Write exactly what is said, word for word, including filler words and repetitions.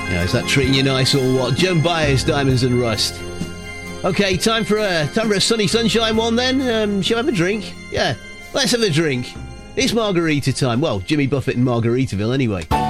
Yeah, is that treating you nice or what? Joan Baez, Diamonds and Rust. Okay, time for a time for a sunny sunshine one then. Um, shall we have a drink? Yeah, let's have a drink. It's margarita time. Well, Jimmy Buffett in Margaritaville anyway.